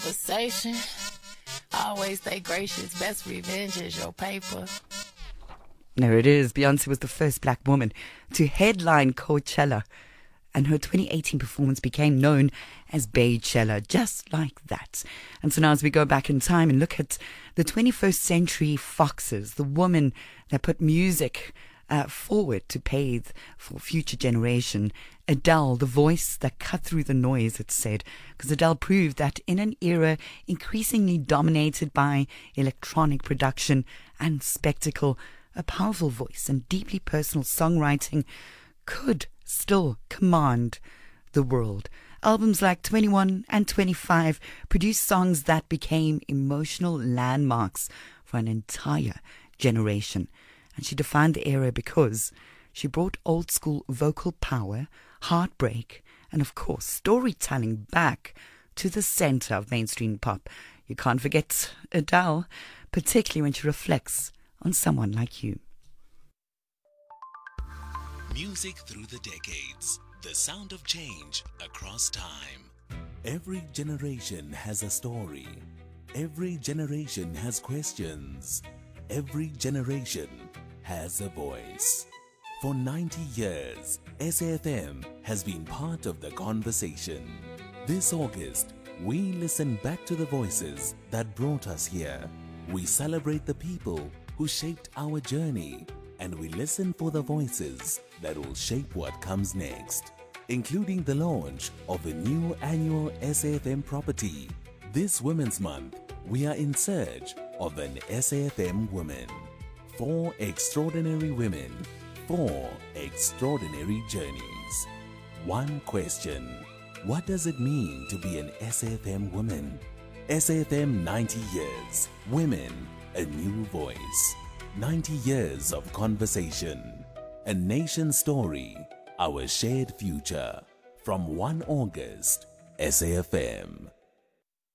conversation. Always stay gracious. Best revenge is your paper. There it is. Beyonce was the first black woman to headline Coachella, and her 2018 performance became known as Baychella, just like that. And so now as we go back in time and look at the 21st century foxes, the woman that put music forward to pave for future generation, Adele, the voice that cut through the noise, it's said, because Adele proved that in an era increasingly dominated by electronic production and spectacle, a powerful voice and deeply personal songwriting could still command the world. Albums like 21 and 25 produced songs that became emotional landmarks for an entire generation. And she defined the era because she brought old school vocal power, heartbreak, and of course storytelling back to the center of mainstream pop. You can't forget Adele, particularly when she reflects on someone like you. Music through the decades, the sound of change across time. Every generation has a story. Every generation has questions. Every generation has a voice. For 90 years, SAFM has been part of the conversation. This August, we listen back to the voices that brought us here. We celebrate the people who shaped our journey, and we listen for the voices that will shape what comes next, including the launch of a new annual SAFM property. This Women's Month, we are in search of an SAFM woman. 4 extraordinary women, 4 extraordinary journeys. One question: what does it mean to be an SAFM woman? SAFM 90 years. Women, a new voice. 90 years of conversation. A nation story. Our shared future. From 1 August, SAFM.